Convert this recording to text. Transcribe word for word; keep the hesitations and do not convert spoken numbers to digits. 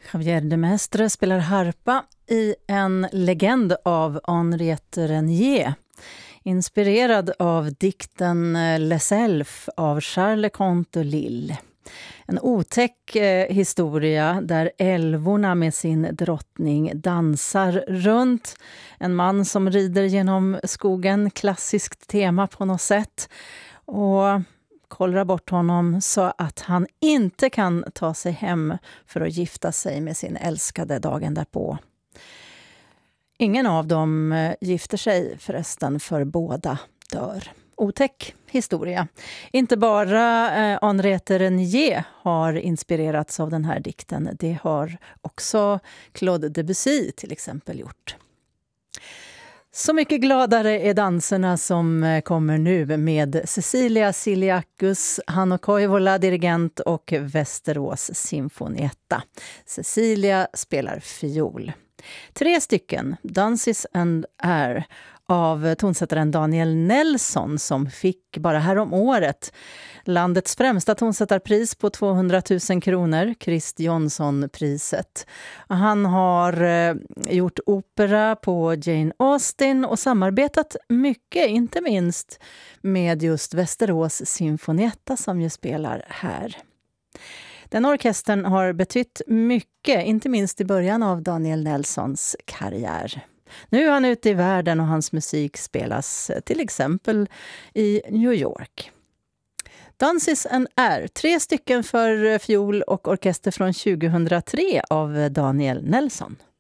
Javier de Maistre spelar harpa i en legend av Henriette Renier, inspirerad av dikten Les Elfes av Charles Le Conte de Lille. En otäck eh, historia där älvorna med sin drottning dansar runt. En man som rider genom skogen, klassiskt tema på något sätt. Och kollrar bort honom så att han inte kan ta sig hem för att gifta sig med sin älskade dagen därpå. Ingen av dem eh, gifter sig förresten, för båda dör. Otäck historia. Inte bara eh, Henriette Renier har inspirerats av den här dikten. Det har också Claude Debussy till exempel gjort. Så mycket gladare är danserna som kommer nu med Cecilia Siliakus, Hanno Koivola dirigent och Västerås Sinfonietta. Cecilia spelar fiol. Tre stycken, Dances and Air, av tonsättaren Daniel Nelson, som fick bara här om året landets främsta tonsättarpris på tvåhundratusen kronor, Christ Jonsson-priset. Han har eh, gjort opera på Jane Austen och samarbetat mycket, inte minst med just Västerås Sinfonietta som ju spelar här. Den orkestern har betytt mycket, inte minst i början av Daniel Nelsons karriär. Nu är han ute i världen och hans musik spelas till exempel i New York. Dances and Air, tre stycken för fiol och orkester från tjugohundratre av Daniel Nelson.